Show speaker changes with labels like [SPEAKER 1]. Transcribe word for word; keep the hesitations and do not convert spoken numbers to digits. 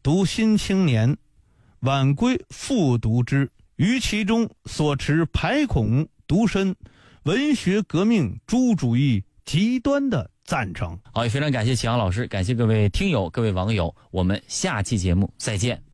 [SPEAKER 1] 读新青年，晚归复读之，于其中所持排孔独深，文学革命诸主义极端的赞成。
[SPEAKER 2] 好，也非常感谢启阳老师，感谢各位听友、各位网友，我们下期节目再见。